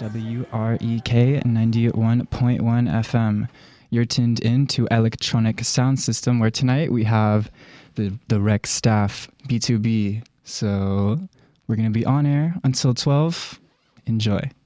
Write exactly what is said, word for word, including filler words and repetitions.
W R E K ninety-one point one F M. You're tuned in to Electronic Sound System, where tonight we have the, the Rec Staff B two B. So we're going to be on air until twelve. Enjoy.